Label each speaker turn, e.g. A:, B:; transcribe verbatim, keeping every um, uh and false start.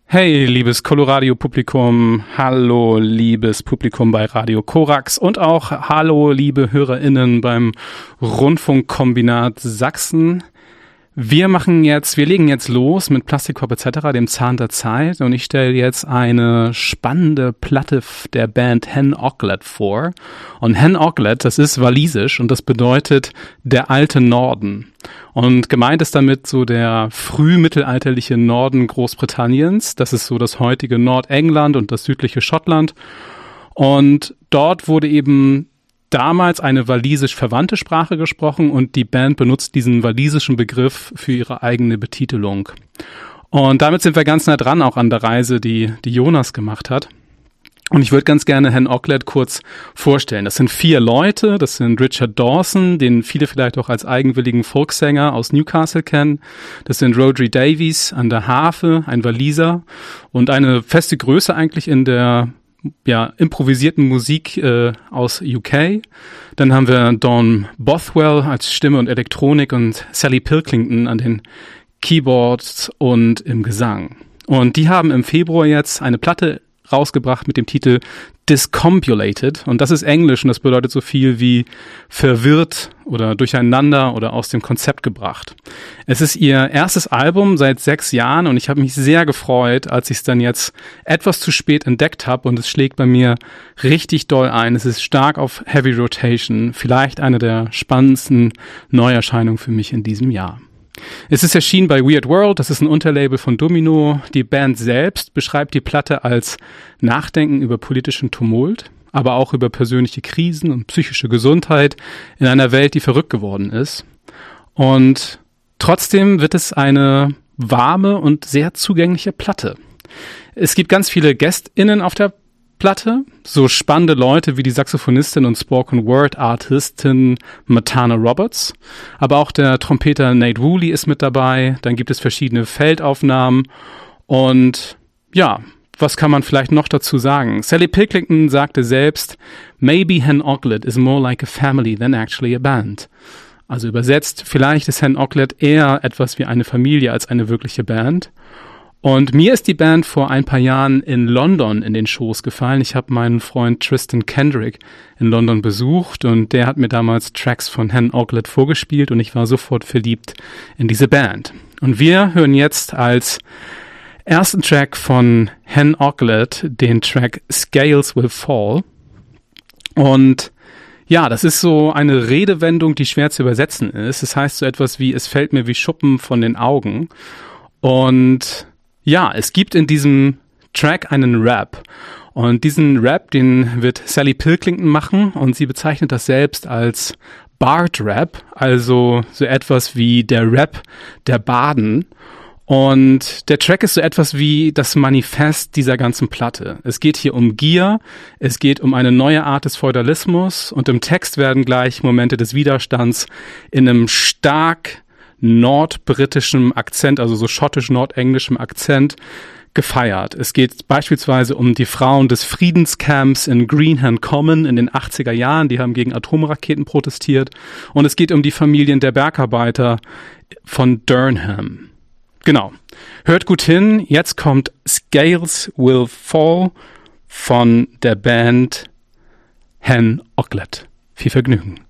A: Hey, liebes Coloradio-Publikum, hallo, liebes Publikum bei Radio Korax und auch hallo, liebe HörerInnen beim Rundfunkkombinat Sachsen. Wir machen jetzt, wir legen jetzt los mit Plastikpop et cetera, dem Zahn der Zeit, und ich stelle jetzt eine spannende Platte der Band Hen Oghlat vor. Und Hen Oghlat, das ist walisisch und das bedeutet der alte Norden. Und gemeint ist damit so der frühmittelalterliche Norden Großbritanniens. Das ist so das heutige Nordengland und das südliche Schottland. Und dort wurde eben damals eine walisisch verwandte Sprache gesprochen und die Band benutzt diesen walisischen Begriff für ihre eigene Betitelung. Und damit sind wir ganz nah dran auch an der Reise, die, die Jonas gemacht hat. Und ich würde ganz gerne Hen Oghlat kurz vorstellen. Das sind vier Leute. Das sind Richard Dawson, den viele vielleicht auch als eigenwilligen Folksänger aus Newcastle kennen. Das sind Rhodri Davies an der Harfe, ein Waliser und eine feste Größe eigentlich in der ja, improvisierten Musik äh, aus U K. Dann haben wir Dawn Bothwell als Stimme und Elektronik und Sally Pilkington an den Keyboards und im Gesang. Und die haben im Februar jetzt eine Platte rausgebracht mit dem Titel Discombobulated, und das ist Englisch und das bedeutet so viel wie verwirrt oder durcheinander oder aus dem Konzept gebracht. Es ist ihr erstes Album seit sechs Jahren und ich habe mich sehr gefreut, als ich es dann jetzt etwas zu spät entdeckt habe, und es schlägt bei mir richtig doll ein. Es ist stark auf Heavy Rotation, vielleicht eine der spannendsten Neuerscheinungen für mich in diesem Jahr. Es ist erschienen bei Weird World, das ist ein Unterlabel von Domino. Die Band selbst beschreibt die Platte als Nachdenken über politischen Tumult, aber auch über persönliche Krisen und psychische Gesundheit in einer Welt, die verrückt geworden ist. Und trotzdem wird es eine warme und sehr zugängliche Platte. Es gibt ganz viele GästInnen auf der Platte, so spannende Leute wie die Saxophonistin und Spoken-Word-Artistin Matana Roberts, aber auch der Trompeter Nate Woolley ist mit dabei. Dann gibt es verschiedene Feldaufnahmen und ja, was kann man vielleicht noch dazu sagen? Sally Pilkington sagte selbst, "Maybe Hen Oghlat is more like a family than actually a band." Also übersetzt, vielleicht ist Hen Oghlat eher etwas wie eine Familie als eine wirkliche Band. Und mir ist die Band vor ein paar Jahren in London in den Schoß gefallen. Ich habe meinen Freund Tristan Kendrick in London besucht und der hat mir damals Tracks von Hen Oghlat vorgespielt und ich war sofort verliebt in diese Band. Und wir hören jetzt als ersten Track von Hen Oghlat den Track Scales Will Fall. Und ja, das ist so eine Redewendung, die schwer zu übersetzen ist. Das heißt so etwas wie, es fällt mir wie Schuppen von den Augen. Und ja, es gibt in diesem Track einen Rap und diesen Rap, den wird Sally Pilkington machen und sie bezeichnet das selbst als Bard-Rap, also so etwas wie der Rap der Barden. Und der Track ist so etwas wie das Manifest dieser ganzen Platte. Es geht hier um Gier, es geht um eine neue Art des Feudalismus und im Text werden gleich Momente des Widerstands in einem stark nordbritischem Akzent, also so schottisch-nordenglischem Akzent, gefeiert. Es geht beispielsweise um die Frauen des Friedenscamps in Greenham Common in den achtziger Jahren, die haben gegen Atomraketen protestiert. Und es geht um die Familien der Bergarbeiter von Durham. Genau. Hört gut hin, jetzt kommt Scales Will Fall von der Band Hen Oghlat. Viel Vergnügen.